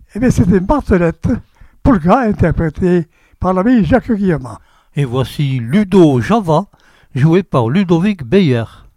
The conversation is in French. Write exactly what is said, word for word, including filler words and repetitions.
Eh bien, c'était Martelette, polka interprétée par l'ami Jacques Guillemot. Et voici Ludo Java, joué par Ludovic Beyer.